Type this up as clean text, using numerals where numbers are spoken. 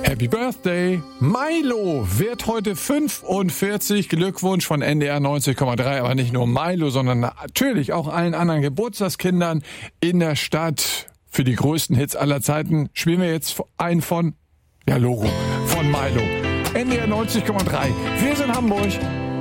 Happy Birthday! Milo wird heute 45. Glückwunsch von NDR 90,3. Aber nicht nur Milo, sondern natürlich auch allen anderen Geburtstagskindern in der Stadt. Für die größten Hits aller Zeiten spielen wir jetzt einen von Milo. NDR 90,3. Wir sind Hamburg.